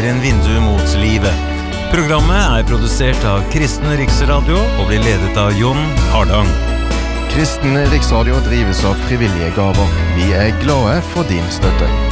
serien Vindu mot livet. Programmet produsert av Kristen Riksradio og blir ledet av Jon Hardang. Kristen Riksradio drives av frivillige gaver. Vi glade for din støtte.